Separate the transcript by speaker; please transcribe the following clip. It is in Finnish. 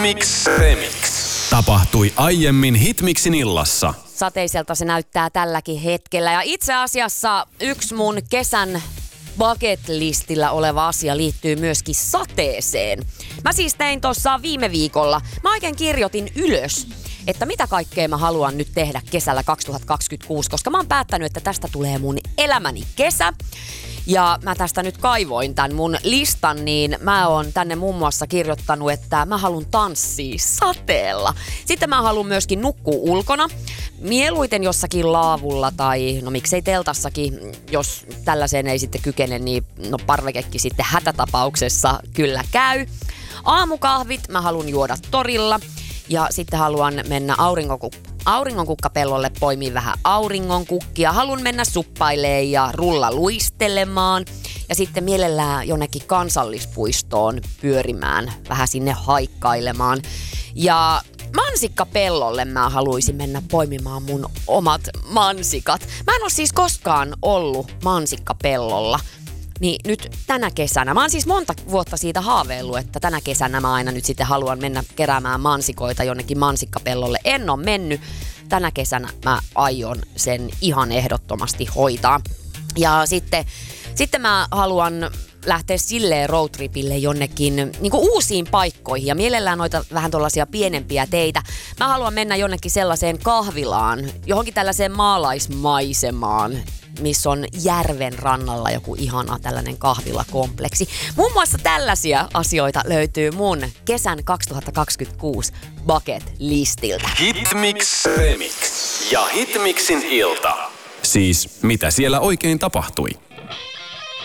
Speaker 1: Mix Remix. Tapahtui aiemmin Hitmixin illassa.
Speaker 2: Sateiselta se näyttää tälläkin hetkellä. Ja itse asiassa yksi mun kesän bucket-listillä oleva asia liittyy myöskin sateeseen. Mä siis tein tuossa viime viikolla. Mä oikein kirjoitin ylös, että mitä kaikkea mä haluan nyt tehdä kesällä 2026, koska mä oon päättänyt, että tästä tulee mun elämäni kesä. Ja mä tästä nyt kaivoin tän mun listan, niin mä oon tänne muun muassa kirjoittanut, että mä haluan tanssia sateella. Sitten mä haluan myöskin nukkua ulkona. Mieluiten jossakin laavulla tai no miksei teltassakin, jos tällaiseen ei sitten kykene, niin no parvekekin sitten hätätapauksessa kyllä Aamukahvit mä haluan juoda torilla ja sitten haluan mennä auringonkukkapellolle poimiin vähän auringonkukkia. Haluan mennä suppailemaan ja rullaluistelemaan ja sitten mielellään jonnekin kansallispuistoon pyörimään, vähän sinne haikkailemaan. Ja mansikkapellolle mä haluaisin mennä poimimaan mun omat mansikat. Mä en ole siis koskaan ollut mansikkapellolla. Niin nyt tänä kesänä, mä oon siis monta vuotta siitä haaveillut, että tänä kesänä mä aina nyt sitten haluan mennä keräämään mansikoita jonnekin mansikkapellolle. En ole mennyt. Tänä kesänä mä aion sen ihan ehdottomasti hoitaa. Ja sitten mä haluan lähteä silleen roadtripille jonnekin niin kuin uusiin paikkoihin ja mielellään noita vähän tuollaisia pienempiä teitä. Mä haluan mennä jonnekin sellaiseen kahvilaan, johonkin tällaiseen maalaismaisemaan, missä on järven rannalla joku ihana tällainen kahvilakompleksi. Muun muassa tällaisia asioita löytyy mun kesän 2026 bucket-listiltä.
Speaker 1: Hitmix Remix ja Hitmixin ilta. Siis mitä siellä oikein tapahtui?